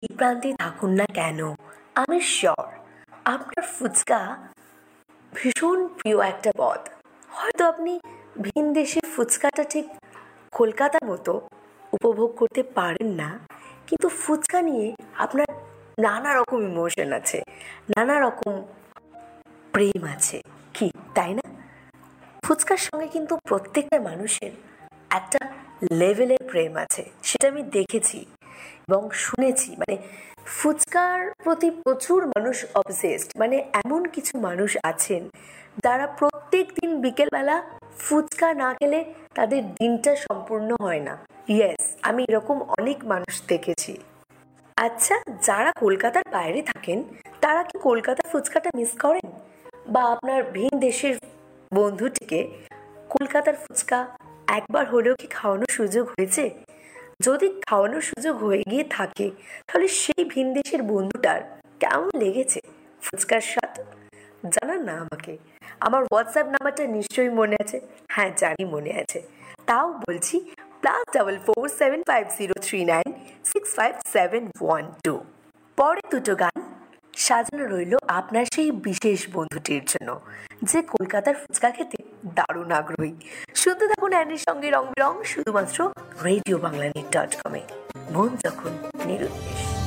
যেই প্রান্তেই থাকুন না কেন, আমি শিওর আপনার ফুচকা ভীষণ প্রিয় একটা পদ। হয়তো আপনি ভিন দেশের ফুচকাটা ঠিক কলকাতার মতো উপভোগ করতে পারেন না, কিন্তু ফুচকা নিয়ে আপনার নানা রকম ইমোশন আছে, নানা রকম প্রেম আছে, কি তাই না? ফুচকার সঙ্গে কিন্তু প্রত্যেকটা মানুষের একটা লেভেলের প্রেম আছে, সেটা আমি দেখেছি এবং শুনেছি। মানে ফুচকার প্রতি প্রচুর মানুষ অবসেসড, মানে এমন কিছু মানুষ আছেন যারা প্রত্যেক দিন বিকেলবেলা ফুচকা না খেলে তাদের দিনটা সম্পূর্ণ হয় না। ইয়েস, আমি এরকম অনেক মানুষ দেখেছি। আচ্ছা, যারা কলকাতার বাইরে থাকেন তারা কি কলকাতার ফুচকাটা মিস করেন? বা আপনার ভিন দেশের বন্ধুটিকে কলকাতার ফুচকা একবার হলেও কি খাওয়ানোর সুযোগ হয়েছে? যদি খাওয়ানোর সুযোগ হয়ে গিয়ে থাকে, তাহলে সেই ভিন দেশের বন্ধুটার কেমন লেগেছে ফুচকার স্বাদ, জানান না আমাকে। আমার হোয়াটসঅ্যাপ নাম্বারটা নিশ্চয়ই মনে আছে। হ্যাঁ, জানি মনে আছে। তাও বলছি, +447503965712। পরে দুটো গান সাজানো রইল আপনার সেই বিশেষ বন্ধুটির জন্য, যে কলকাতার ফুচকা খেতে দারুণ আগ্রহী। শুনতে থাকুন অ্যানির সঙ্গে রং বেরং, শুধুমাত্র রেডিও বাংলা নেট.com-এ। মন যখন নিরুদ্দেশ।